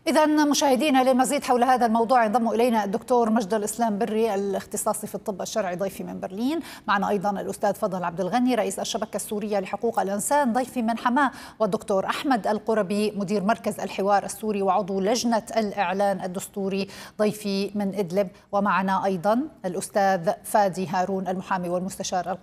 إذا مشاهدينا للمزيد حول هذا الموضوع ينضم إلينا الدكتور مجد الإسلام بري الاختصاصي في الطب الشرعي ضيفي من برلين. معنا أيضا الأستاذ فضل عبد الغني رئيس الشبكة السورية لحقوق الإنسان ضيفي من حماة، والدكتور أحمد القربي مدير مركز الحوار السوري وعضو لجنة الإعلان الدستوري ضيفي من إدلب. ومعنا أيضا الأستاذ فادي هارون المحامي والمستشار